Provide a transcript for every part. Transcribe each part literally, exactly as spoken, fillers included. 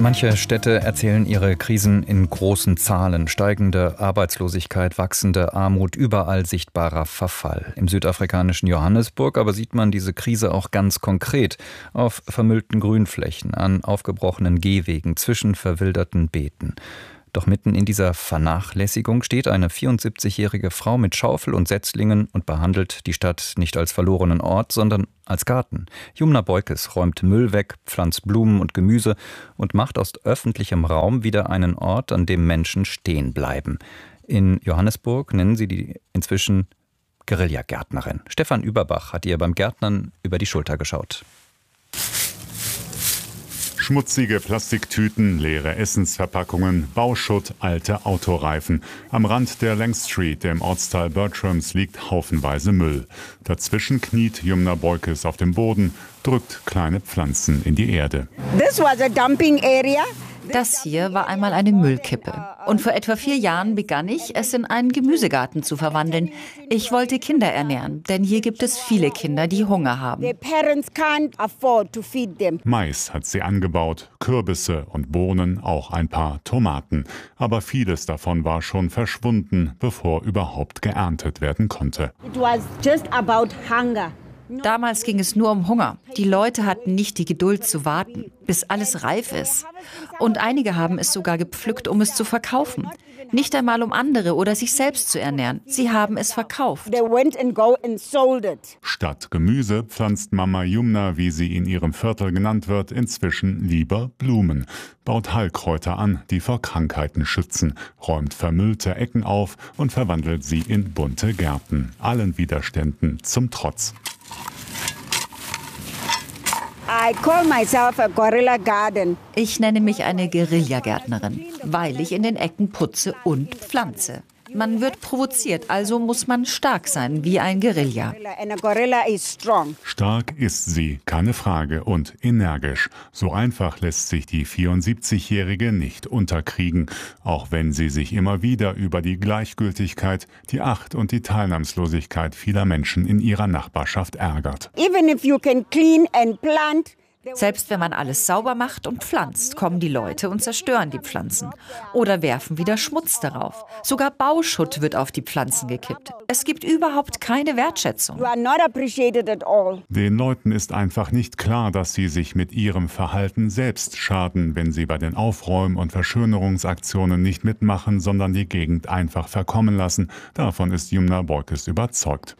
Manche Städte erzählen ihre Krisen in großen Zahlen. Steigende Arbeitslosigkeit, wachsende Armut, überall sichtbarer Verfall. Im südafrikanischen Johannesburg aber sieht man diese Krise auch ganz konkret. Auf vermüllten Grünflächen, an aufgebrochenen Gehwegen, zwischen verwilderten Beeten. Doch mitten in dieser Vernachlässigung steht eine vierundsiebzigjährige Frau mit Schaufel und Setzlingen und behandelt die Stadt nicht als verlorenen Ort, sondern als Garten. Jumna Beukes räumt Müll weg, pflanzt Blumen und Gemüse und macht aus öffentlichem Raum wieder einen Ort, an dem Menschen stehen bleiben. In Johannesburg nennen sie die inzwischen Guerillagärtnerin. Stefan Überbach hat ihr beim Gärtnern über die Schulter geschaut. Schmutzige Plastiktüten, leere Essensverpackungen, Bauschutt, alte Autoreifen. Am Rand der Lang Street im Ortsteil Bertrams liegt haufenweise Müll. Dazwischen kniet Jumna Beukes auf dem Boden, drückt kleine Pflanzen in die Erde. This was a dumping area. Das hier war einmal eine Müllkippe. Und vor etwa vier Jahren begann ich, es in einen Gemüsegarten zu verwandeln. Ich wollte Kinder ernähren, denn hier gibt es viele Kinder, die Hunger haben. Mais hat sie angebaut, Kürbisse und Bohnen, auch ein paar Tomaten. Aber vieles davon war schon verschwunden, bevor überhaupt geerntet werden konnte. It was just about hunger. Damals ging es nur um Hunger. Die Leute hatten nicht die Geduld zu warten, bis alles reif ist. Und einige haben es sogar gepflückt, um es zu verkaufen. Nicht einmal um andere oder sich selbst zu ernähren. Sie haben es verkauft. Statt Gemüse pflanzt Mama Jumna, wie sie in ihrem Viertel genannt wird, inzwischen lieber Blumen. Baut Heilkräuter an, die vor Krankheiten schützen, räumt vermüllte Ecken auf und verwandelt sie in bunte Gärten. Allen Widerständen zum Trotz. I call myself a Guerilla Garden. Ich nenne mich eine Guerillagärtnerin, weil ich in den Ecken putze und pflanze. Man wird provoziert, also muss man stark sein, wie ein Guerilla. Stark ist sie, keine Frage, und energisch. So einfach lässt sich die vierundsiebzigjährige nicht unterkriegen, auch wenn sie sich immer wieder über die Gleichgültigkeit, die Acht und die Teilnahmslosigkeit vieler Menschen in ihrer Nachbarschaft ärgert. Even if you can clean and plant, selbst wenn man alles sauber macht und pflanzt, kommen die Leute und zerstören die Pflanzen. Oder werfen wieder Schmutz darauf. Sogar Bauschutt wird auf die Pflanzen gekippt. Es gibt überhaupt keine Wertschätzung. Den Leuten ist einfach nicht klar, dass sie sich mit ihrem Verhalten selbst schaden, wenn sie bei den Aufräum- und Verschönerungsaktionen nicht mitmachen, sondern die Gegend einfach verkommen lassen. Davon ist Jumna Beukes überzeugt.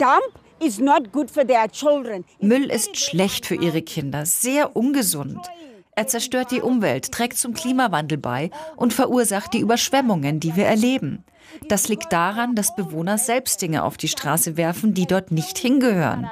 Müll ist schlecht für ihre Kinder, sehr ungesund. Er zerstört die Umwelt, trägt zum Klimawandel bei und verursacht die Überschwemmungen, die wir erleben. Das liegt daran, dass Bewohner selbst Dinge auf die Straße werfen, die dort nicht hingehören.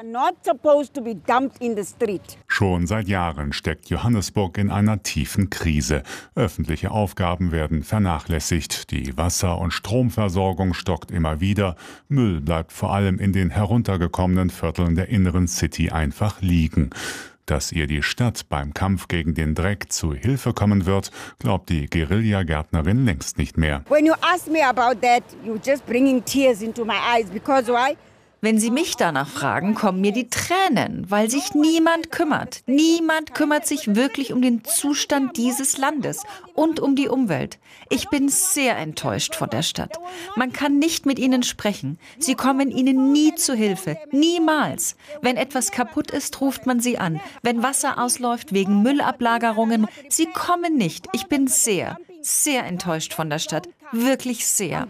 Schon seit Jahren steckt Johannesburg in einer tiefen Krise. Öffentliche Aufgaben werden vernachlässigt, die Wasser- und Stromversorgung stockt immer wieder. Müll bleibt vor allem in den heruntergekommenen Vierteln der inneren City einfach liegen. Dass ihr die Stadt beim Kampf gegen den Dreck zu Hilfe kommen wird, glaubt die Guerillagärtnerin längst nicht mehr. When you ask me about that, you're just bringing tears into my eyes because why? Wenn Sie mich danach fragen, kommen mir die Tränen, weil sich niemand kümmert. Niemand kümmert sich wirklich um den Zustand dieses Landes und um die Umwelt. Ich bin sehr enttäuscht von der Stadt. Man kann nicht mit ihnen sprechen. Sie kommen ihnen nie zu Hilfe. Niemals. Wenn etwas kaputt ist, ruft man sie an. Wenn Wasser ausläuft wegen Müllablagerungen, sie kommen nicht. Ich bin sehr, sehr enttäuscht von der Stadt. Wirklich sehr.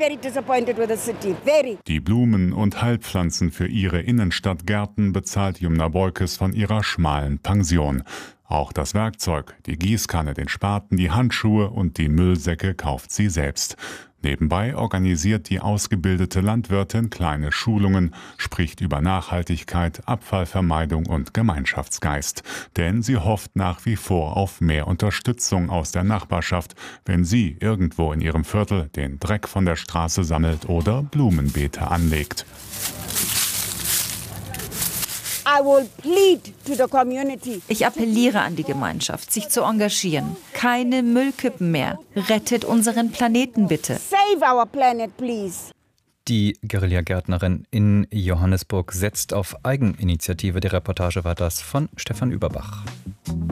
Die Blumen und Heilpflanzen für ihre Innenstadtgärten bezahlt Jumna Beukes von ihrer schmalen Pension. Auch das Werkzeug, die Gießkanne, den Spaten, die Handschuhe und die Müllsäcke kauft sie selbst. Nebenbei organisiert die ausgebildete Landwirtin kleine Schulungen, spricht über Nachhaltigkeit, Abfallvermeidung und Gemeinschaftsgeist. Denn sie hofft nach wie vor auf mehr Unterstützung aus der Nachbarschaft, wenn sie irgendwo in ihrem Viertel den Dreck von der Straße sammelt oder Blumenbeete anlegt. Ich appelliere an die Gemeinschaft, sich zu engagieren. Keine Müllkippen mehr. Rettet unseren Planeten bitte. Save our planet, please. Die Guerillagärtnerin in Johannesburg setzt auf Eigeninitiative. Die Reportage war das von Stefan Überbach.